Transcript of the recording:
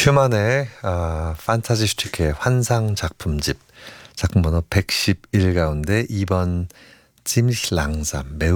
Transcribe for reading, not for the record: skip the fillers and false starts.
슈만의 판타지 슈티크의 환상 작품집 작품 번호 111 가운데 2번 ziemlich langsam 매우